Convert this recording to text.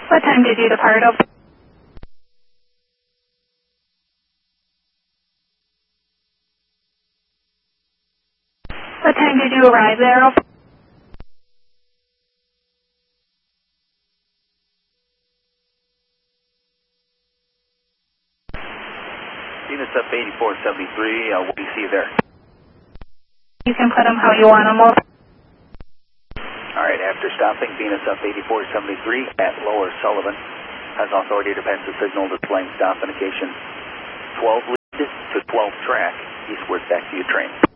What time did you depart? What time did you arrive there? Venus up 8473, what do you see there? You can put them how you want them. Alright, after stopping Venus up 8473 at Lower Sullivan, has authority to pass the signal displaying stop indication 12 lead to 12 track, eastward back to your train.